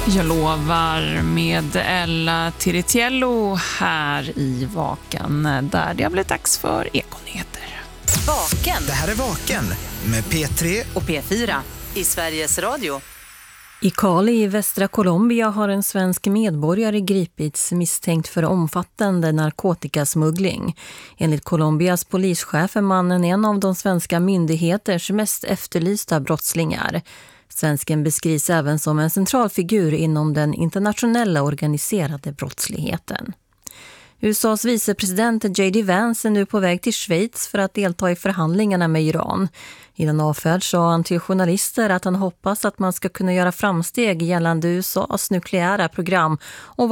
Jag lovar med Ella Tiritiello här i Vaken, där det har blivit dags för Ekonyheter. Vaken. Det här är Vaken med P3 och P4 i Sveriges Radio. I Cali i västra Colombia har en svensk medborgare gripits misstänkt för omfattande narkotikasmuggling. Enligt Colombias polischef är mannen en av de svenska myndigheters mest efterlysta brottslingar. Svensken beskrivs även som en central figur inom den internationella organiserade brottsligheten. USAs vicepresident J.D. Vance är nu på väg till Schweiz för att delta i förhandlingarna med Iran. I den avfärd sa han till journalister att han hoppas att man ska kunna göra framsteg gällande USAs nukleära program och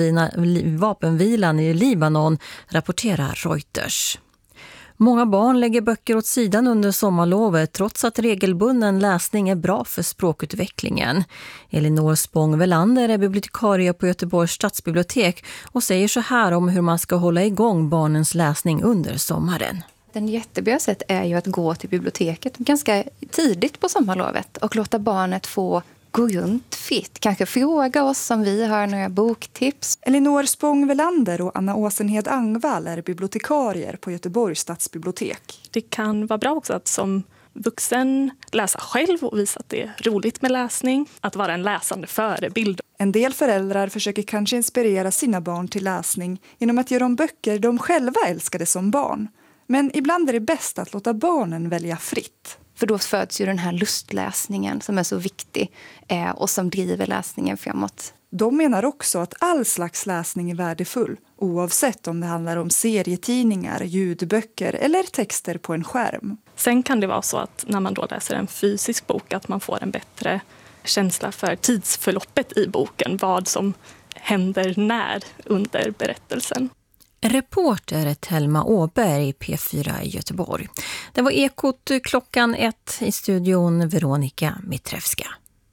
vapenvilan i Libanon, rapporterar Reuters. Många barn lägger böcker åt sidan under sommarlovet trots att regelbunden läsning är bra för språkutvecklingen. Elinor Spång-Velander är bibliotekarie på Göteborgs stadsbibliotek och säger så här om hur man ska hålla igång barnens läsning under sommaren. Den jättebra sätt är ju att gå till biblioteket ganska tidigt på sommarlovet och låta barnet få gå runt fritt. Kanske fråga oss om vi har några boktips. Elinor Spång-Velander och Anna Åsenhed Angvall är bibliotekarier på Göteborgs stadsbibliotek. Det kan vara bra också att som vuxen läsa själv och visa att det är roligt med läsning. Att vara en läsande förebild. En del föräldrar försöker kanske inspirera sina barn till läsning genom att göra om böcker de själva älskade som barn. Men ibland är det bäst att låta barnen välja fritt. För då föds ju den här lustläsningen som är så viktig och som driver läsningen framåt. De menar också att all slags läsning är värdefull, oavsett om det handlar om serietidningar, ljudböcker eller texter på en skärm. Sen kan det vara så att när man då läser en fysisk bok att man får en bättre känsla för tidsförloppet i boken, vad som händer när under berättelsen. Reporter Thelma Åberg, P4 i Göteborg. Det var Ekot klockan 1 i studion, Veronica Mitrevska.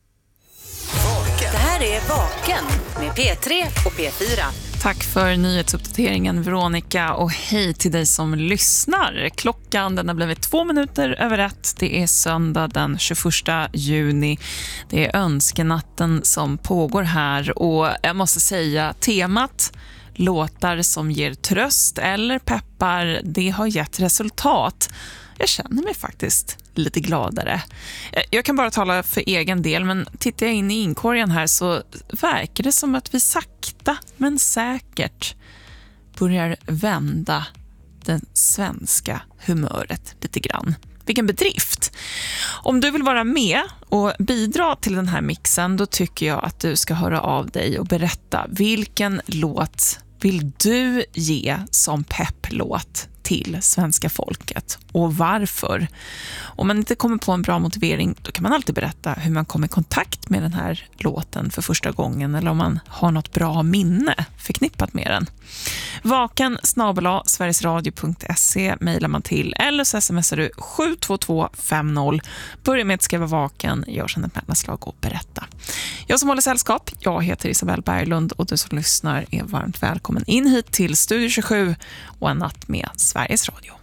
Det här är Vaken med P3 och P4. Tack för nyhetsuppdateringen, Veronica, och hej till dig som lyssnar. Klockan den har blivit 2 minuter över 1. Det är söndag den 21 juni. Det är önskenatten som pågår här och jag måste säga temat låtar som ger tröst eller peppar, det har gett resultat. Jag känner mig faktiskt lite gladare. Jag kan bara tala för egen del, men tittar jag in i inkorgen här så verkar det som att vi sakta men säkert börjar vända det svenska humöret lite grann. Vilken bedrift! Om du vill vara med och bidra till den här mixen, då tycker jag att du ska höra av dig och berätta vilken låt vill du ge som pepplåt till svenska folket och varför. Om man inte kommer på en bra motivering, då kan man alltid berätta hur man kom i kontakt med den här låten för första gången eller om man har något bra minne förknippat med den. vaken@sverigesradio.se mejlar man till eller så smsar du 72250. Börja med att skriva vaken, gör sedan ett mellanslag och berätta. Jag som håller sällskap, jag heter Isabel Berglund och du som lyssnar är varmt välkommen in hit till Studio 27 och en natt med Sveriges Radio.